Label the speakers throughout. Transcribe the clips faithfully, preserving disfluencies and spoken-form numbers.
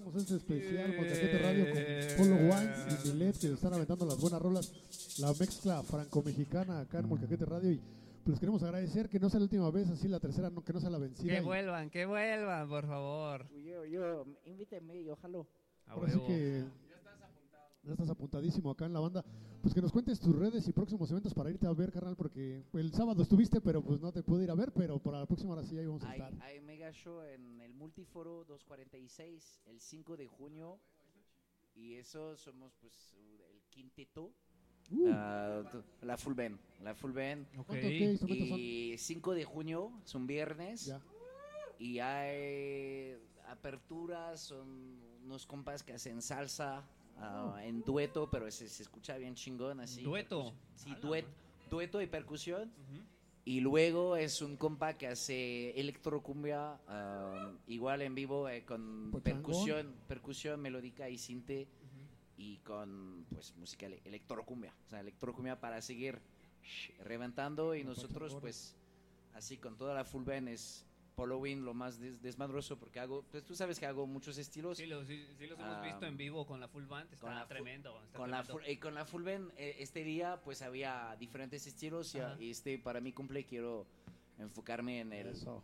Speaker 1: Comenzamos este especial con Molcajete Radio con Polo Wines y Milet, que están aventando las buenas rolas, la mezcla franco-mexicana acá en Molcajete Radio. Y pues queremos agradecer que no sea la última vez, así la tercera, no, que no sea la vencida.
Speaker 2: Que
Speaker 1: y...
Speaker 2: vuelvan, que vuelvan, por favor.
Speaker 3: Yo, yo, invíteme, yo jalo.
Speaker 1: Ahora sí que ya estás apuntado. Ya estás apuntadísimo acá en la banda. Pues que nos cuentes tus redes y próximos eventos para irte a ver, carnal, porque el sábado estuviste, pero pues no te pude ir a ver, pero para la próxima hora sí ahí vamos a
Speaker 3: hay,
Speaker 1: estar.
Speaker 3: Hay mega show en el Multiforo doscientos cuarenta y seis el cinco de junio y eso somos pues el quinteto. Uh. Uh, la full band, la full band.
Speaker 1: Okay.
Speaker 3: Y cinco de junio es un viernes. Ya. Y hay aperturas, son unos compas que hacen salsa uh, en dueto, pero se, se escucha bien chingón así.
Speaker 2: ¿Dueto?
Speaker 3: Sí, duet, dueto y percusión. Uh-huh. Y luego es un compa que hace electrocumbia, uh, igual en vivo eh, con percusión, percusión melódica y sinte. Y con pues música electrocumbia, o sea, electrocumbia para seguir reventando. Y nosotros pues así con toda la full band es Halloween lo más des- desmadroso porque hago, pues tú sabes que hago muchos estilos.
Speaker 2: Sí, lo, sí, sí los hemos um, visto en vivo con la full band, está
Speaker 3: la
Speaker 2: tremendo.
Speaker 3: Fu-
Speaker 2: está
Speaker 3: con,
Speaker 2: tremendo.
Speaker 3: La fu- eh, con la full band eh, este día pues había diferentes estilos y, y este para mi cumple quiero enfocarme en el uh,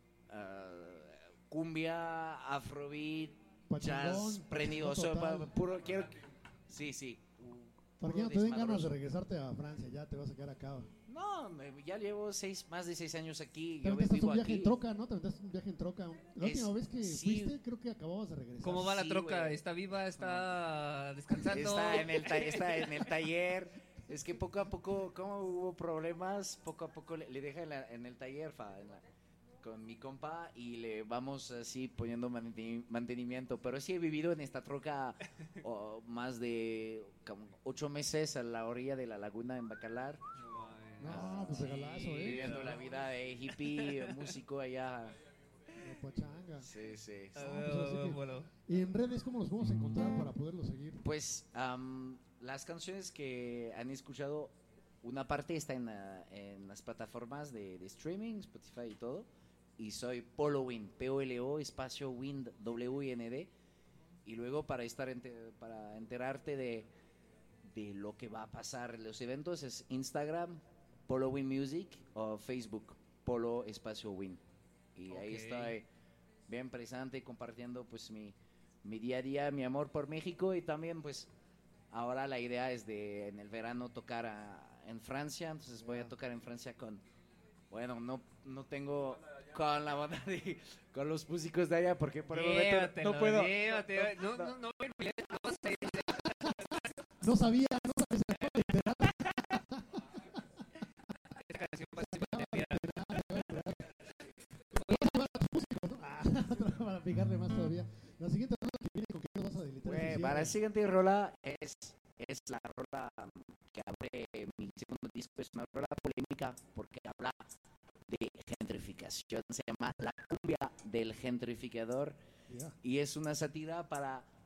Speaker 3: cumbia, afrobeat,
Speaker 1: Pachangón,
Speaker 3: jazz, prendido, sopa, puro quiero. Sí, sí.
Speaker 1: Para que no te den ganas de regresarte a Francia, ya te vas a quedar acá.
Speaker 3: No, ya llevo seis, más de seis años aquí.
Speaker 1: Te aventaste un viaje aquí. en troca, ¿no? Te aventaste un viaje en troca. La es, última vez que sí. fuiste, creo que acababas de regresar.
Speaker 2: ¿Cómo va la
Speaker 3: sí,
Speaker 2: troca?
Speaker 3: Wey.
Speaker 2: ¿Está viva? ¿Está descansando?
Speaker 3: Está en el, ta- está en el taller. Es que poco a poco, como hubo problemas, poco a poco le, le deja en, la, en el taller, fa, en la, con mi compa, y le vamos así poniendo mantenimiento. Pero sí he vivido en esta troca oh, más de como ocho meses a la orilla de la laguna en Bacalar.
Speaker 1: No, pues regalazo,
Speaker 3: sí,
Speaker 1: ¿eh?
Speaker 3: Viviendo la vida de hippie, músico allá.
Speaker 1: De pachanga.
Speaker 3: Sí, sí. sí.
Speaker 1: No, pues que, bueno. ¿Y en redes cómo los podemos encontrar para poderlo seguir?
Speaker 3: Pues um, las canciones que han escuchado, una parte está en, uh, en las plataformas de, de streaming, Spotify y todo. Y soy Polo Wind, P O L O espacio Wind, W I N D. Y luego para estar enter, para enterarte de, de lo que va a pasar en los eventos es Instagram, Polo Wind Music, o Facebook, Polo espacio Wind. Y okay. Ahí estoy bien presente compartiendo pues mi, mi día a día, mi amor por México. Y también pues ahora la idea es de en el verano tocar a, en Francia. Entonces voy a tocar en Francia con... Bueno, no, no tengo con la banda de, con los músicos de allá porque por el momento no puedo.
Speaker 2: Llévatelo. No, no, no, no, no,
Speaker 1: no sabía, no sabía.
Speaker 2: Esta canción va
Speaker 1: a para picarle más todavía. La siguiente rola que viene, ¿con qué nos vas a delitar?
Speaker 3: Bueno, para la siguiente rola es, es la rola que abre mi segundo disco. Es una rola polémica porque habla de gentrificación, se llama La cumbia del gentrificador. Yeah. Y es una sátira para